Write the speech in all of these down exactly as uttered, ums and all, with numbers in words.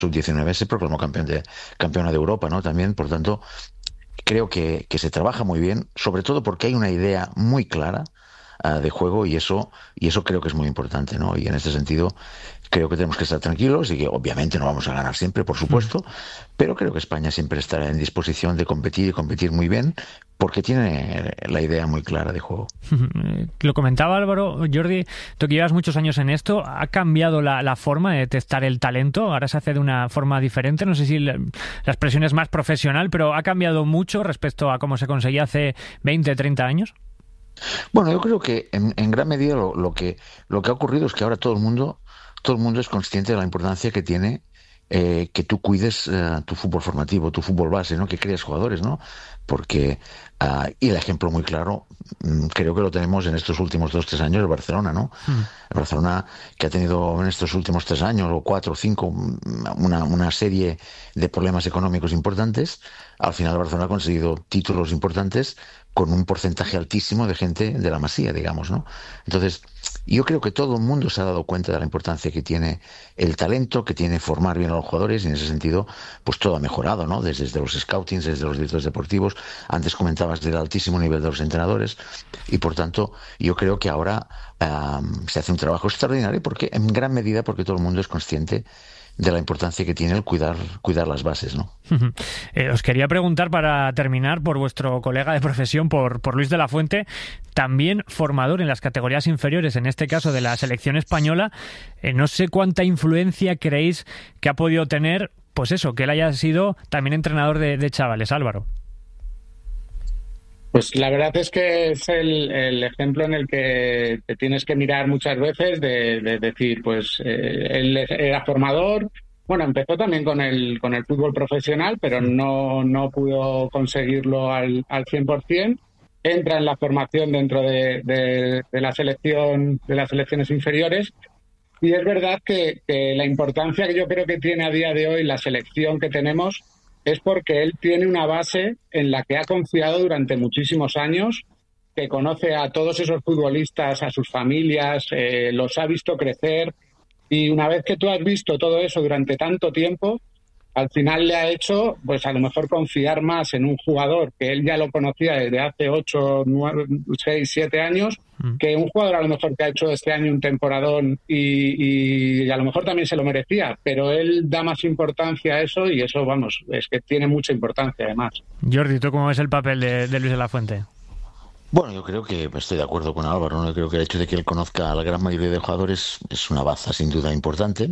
sub diecinueve se proclamó campeón de, campeona de Europa, ¿no? También, por tanto, creo que, que se trabaja muy bien, sobre todo porque hay una idea muy clara uh, de juego y eso, y eso creo que es muy importante, ¿no? Y en este sentido creo que tenemos que estar tranquilos y que obviamente no vamos a ganar siempre, por supuesto, pero creo que España siempre estará en disposición de competir y competir muy bien porque tiene la idea muy clara de juego. Lo comentaba Álvaro, Jordi, tú que llevas muchos años en esto, ¿ha cambiado la, la forma de testar el talento? Ahora se hace de una forma diferente, no sé si la, la expresión es más profesional, pero ¿ha cambiado mucho respecto a cómo se conseguía hace veinte, treinta años? Bueno, yo creo que en, en gran medida lo, lo que lo que ha ocurrido es que ahora todo el mundo todo el mundo es consciente de la importancia que tiene eh, que tú cuides uh, tu fútbol formativo, tu fútbol base, ¿no? Que creas jugadores, ¿no? Porque uh, y el ejemplo muy claro mm, creo que lo tenemos en estos últimos dos tres años el Barcelona, ¿no? Mm. El Barcelona que ha tenido en estos últimos tres años o cuatro o cinco una una serie de problemas económicos importantes. Al final el Barcelona ha conseguido títulos importantes con un porcentaje altísimo de gente de la Masía, digamos, ¿no? Entonces, yo creo que todo el mundo se ha dado cuenta de la importancia que tiene el talento, que tiene formar bien a los jugadores, y en ese sentido, pues todo ha mejorado, ¿no? Desde, desde los scoutings, desde los directores deportivos, antes comentabas del altísimo nivel de los entrenadores, y por tanto, yo creo que ahora um, se hace un trabajo extraordinario, porque en gran medida porque todo el mundo es consciente de la importancia que tiene el cuidar cuidar las bases, ¿no? eh, os quería preguntar para terminar por vuestro colega de profesión, por, por Luis de la Fuente, también formador en las categorías inferiores, en este caso de la selección española. Eh, no sé cuánta influencia creéis que ha podido tener, pues eso, que él haya sido también entrenador de, de chavales, Álvaro. Pues la verdad es que es el, el ejemplo en el que te tienes que mirar muchas veces de, de decir, pues eh, él era formador, bueno, empezó también con el con el fútbol profesional, pero no, no pudo conseguirlo al, al cien por ciento. Entra en la formación dentro de, de, de la selección, de las selecciones inferiores, y es verdad que, que la importancia que yo creo que tiene a día de hoy la selección que tenemos es porque él tiene una base en la que ha confiado durante muchísimos años, que conoce a todos esos futbolistas, a sus familias, eh, los ha visto crecer, y una vez que tú has visto todo eso durante tanto tiempo, al final le ha hecho, pues a lo mejor confiar más en un jugador que él ya lo conocía desde hace ocho, nueve, seis, siete años, mm. que un jugador a lo mejor que ha hecho este año un temporadón y, y a lo mejor también se lo merecía, pero él da más importancia a eso, y eso, vamos, es que tiene mucha importancia además. Jordi, ¿tú cómo ves el papel de, de Luis de la Fuente? Bueno, yo creo que estoy de acuerdo con Álvaro, ¿no? Yo creo que el hecho de que él conozca a la gran mayoría de jugadores es una baza sin duda importante,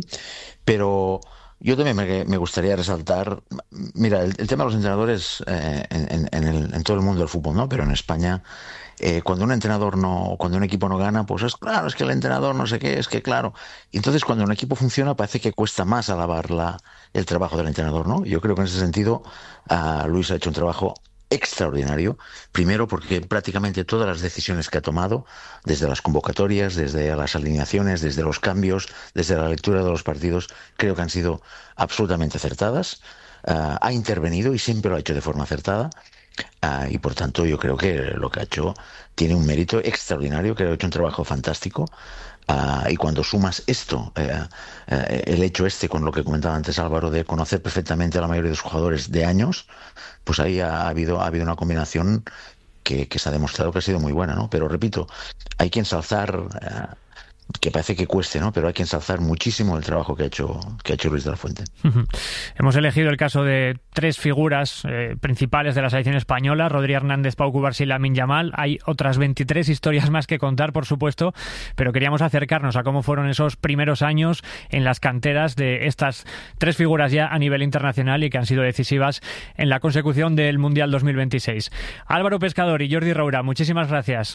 pero yo también me, me gustaría resaltar, mira, el, el tema de los entrenadores eh, en, en, el, en todo el mundo del fútbol, ¿no? Pero en España, eh, cuando un entrenador no, cuando un equipo no gana, pues es claro, es que el entrenador no sé qué, es que claro. Y entonces cuando un equipo funciona parece que cuesta más alabar la, el trabajo del entrenador, ¿no? Yo creo que en ese sentido uh, Luis ha hecho un trabajo extraordinario, primero porque prácticamente todas las decisiones que ha tomado, desde las convocatorias, desde las alineaciones, desde los cambios, desde la lectura de los partidos, creo que han sido absolutamente acertadas. Uh, ha intervenido y siempre lo ha hecho de forma acertada. Uh, y por tanto yo creo que lo que ha hecho tiene un mérito extraordinario, que ha hecho un trabajo fantástico. Uh, y cuando sumas esto, uh, uh, el hecho este con lo que comentaba antes Álvaro, de conocer perfectamente a la mayoría de los jugadores de años, pues ahí ha habido, ha habido una combinación que, que se ha demostrado que ha sido muy buena, ¿no? Pero repito, hay que ensalzar, uh, que parece que cueste, ¿no? Pero hay que ensalzar muchísimo el trabajo que ha hecho, que ha hecho Luis de la Fuente. Uh-huh. Hemos elegido el caso de tres figuras eh, principales de la selección española: Rodri Hernández, Pau Cubarsí y Lamine Yamal. Hay otras veintitrés historias más que contar, por supuesto, pero queríamos acercarnos a cómo fueron esos primeros años en las canteras de estas tres figuras ya a nivel internacional y que han sido decisivas en la consecución del Mundial dos mil veintiséis. Álvaro Pescador y Jordi Roura, muchísimas gracias.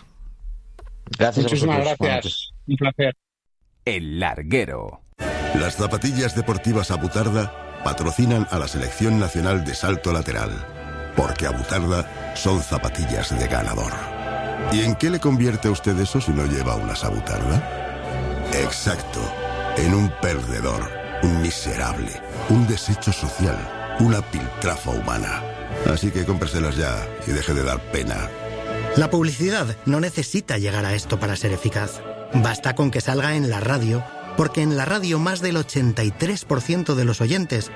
Gracias. Muchísimas gracias. Un placer. El Larguero. Las zapatillas deportivas Abutarda patrocinan a la Selección Nacional de Salto Lateral, porque Abutarda son zapatillas de ganador. ¿Y en qué le convierte a usted eso si no lleva unas Abutarda? Exacto, en un perdedor, un miserable, un desecho social, una piltrafa humana. Así que cómpreselas ya y deje de dar pena. La publicidad no necesita llegar a esto para ser eficaz. Basta con que salga en la radio, Porque en la radio más del ochenta y tres por ciento de los oyentes